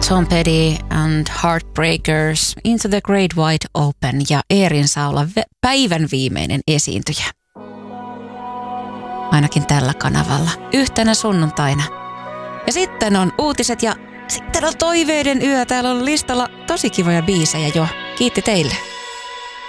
Tom Petty and Heartbreakers, Into the Great Wide Open ja Eerin Saula päivän viimeinen esiintyjä. Ainakin tällä kanavalla. Yhtenä sunnuntaina. Ja sitten on uutiset ja sitten on toiveiden yö. Täällä on listalla tosi kivoja biisejä jo. Kiitti teille.